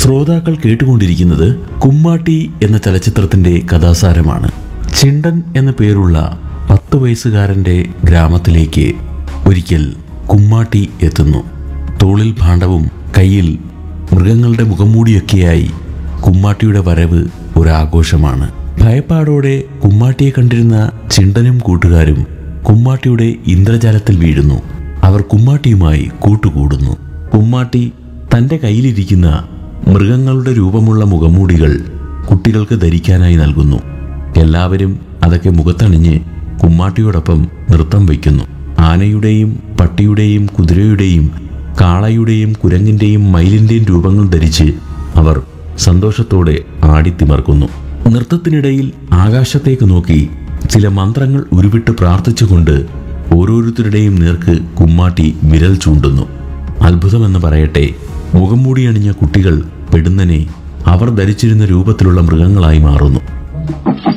ശ്രോതാക്കൾ കേട്ടുകൊണ്ടിരിക്കുന്നത് കുമ്മാട്ടി എന്ന ചലച്ചിത്രത്തിന്റെ കഥാസാരമാണ്. ചിണ്ടൻ എന്ന പേരുള്ള 10 വയസ്സുകാരന്റെ ഗ്രാമത്തിലേക്ക് ഒരിക്കൽ കുമ്മാട്ടി എത്തുന്നു. തോളിൽ ഭാണ്ഡവും കയ്യിൽ മൃഗങ്ങളുടെ മുഖംമൂടിയൊക്കെയായി കുമ്മാട്ടിയുടെ വരവ് ഒരാഘോഷമാണ്. ഭയപ്പാടോടെ കുമ്മാട്ടിയെ കണ്ടിരുന്ന ചിണ്ടനും കൂട്ടുകാരും കുമ്മാട്ടിയുടെ ഇന്ദ്രജാലത്തിൽ വീഴുന്നു. അവർ കുമ്മാട്ടിയുമായി കൂട്ടുകൂടുന്നു. കുമ്മാട്ടി തൻ്റെ കയ്യിലിരിക്കുന്ന മൃഗങ്ങളുടെ രൂപമുള്ള മുഖംമൂടികൾ കുട്ടികൾക്ക് ധരിക്കാനായി നൽകുന്നു. എല്ലാവരും അതൊക്കെ മുഖത്തണിഞ്ഞ് കുമ്മാട്ടിയോടൊപ്പം നൃത്തം വയ്ക്കുന്നു. ആനയുടെയും പട്ടിയുടെയും കുതിരയുടെയും കാളയുടെയും കുരങ്ങിൻ്റെയും മയിലിൻ്റെയും രൂപങ്ങൾ ധരിച്ച് അവർ സന്തോഷത്തോടെ ആടിത്തിമർക്കുന്നു. നൃത്തത്തിനിടയിൽ ആകാശത്തേക്ക് നോക്കി ചില മന്ത്രങ്ങൾ ഉരുവിട്ട് പ്രാർത്ഥിച്ചുകൊണ്ട് ഓരോരുത്തരുടെയും നേർക്ക് കുമ്മാട്ടി വിരൽ ചൂണ്ടുന്നു. അത്ഭുതമെന്ന് പറയട്ടെ, മുഖംമൂടി അണിഞ്ഞ കുട്ടികൾ പെടുന്നനെ അവർ ധരിച്ചിരുന്ന രൂപത്തിലുള്ള മൃഗങ്ങളായി മാറുന്നു.